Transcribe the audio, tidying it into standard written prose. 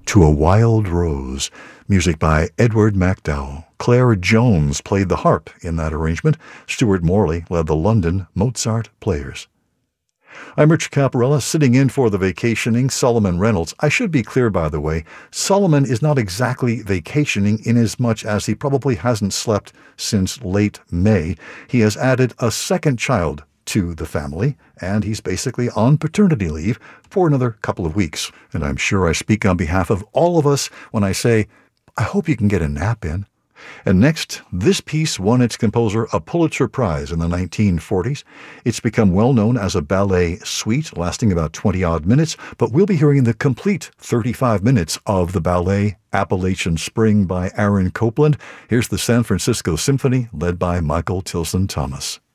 To a Wild Rose, music by Edward MacDowell. Claire Jones played the harp in that arrangement. Stuart Morley led the London Mozart Players. I'm Richard Caparella, sitting in for the vacationing Solomon Reynolds. I should be clear, by the way, Solomon is not exactly vacationing inasmuch as he probably hasn't slept since late May. He has added a second child to the family, and he's basically on paternity leave for another couple of weeks. And I'm sure I speak on behalf of all of us when I say, I hope you can get a nap in. And next, this piece won its composer a Pulitzer Prize in the 1940s. It's become well known as a ballet suite lasting about 20-odd minutes, but we'll be hearing the complete 35 minutes of the ballet Appalachian Spring by Aaron Copland. Here's the San Francisco Symphony led by Michael Tilson Thomas.